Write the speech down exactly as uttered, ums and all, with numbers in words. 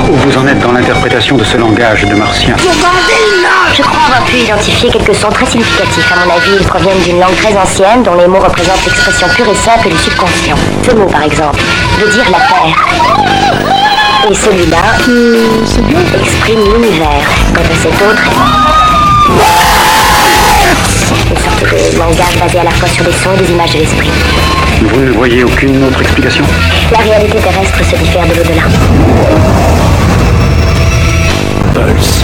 Où vous en êtes dans l'interprétation de ce langage de martien? Je crois avoir pu identifier quelques sons très significatifs. À mon avis, ils proviennent d'une langue très ancienne dont les mots représentent l'expression pure et simple du subconscient. Ce mot, par exemple, veut dire la terre. Et celui-là mmh, exprime l'univers. Quant à cet autre, une sorte de langage basé à la fois sur des sons et des images de l'esprit. Vous ne voyez aucune autre explication? La réalité terrestre se diffère de l'au-delà. Pulse.